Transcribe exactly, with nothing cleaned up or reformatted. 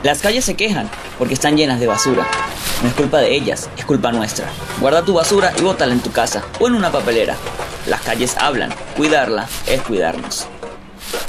Las calles se quejan porque están llenas de basura. No es culpa de ellas, es culpa nuestra. Guarda tu basura y bótala en tu casa o en una papelera. Las calles hablan, cuidarla es cuidarnos.